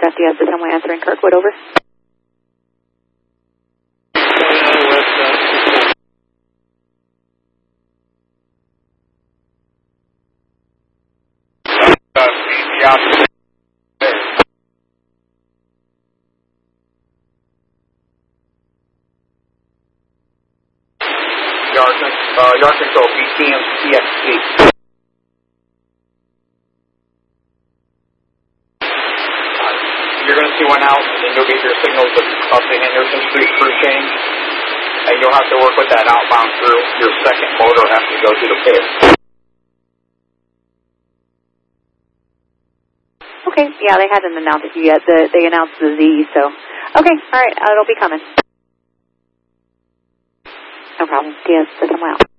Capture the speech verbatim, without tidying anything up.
F D S to Tramway answering Kirkwood, over. Yard, uh, yard control, B T M C X T. You're going to see one out, and then you'll get your signals up the Henderson Street crew change, and you'll have to work with that outbound crew. Your second motor has to go through the pit. Okay, yeah, they hadn't announced it yet. The, they announced the Z, so. Okay, all right, uh, it'll be coming. No problem. D S, system out.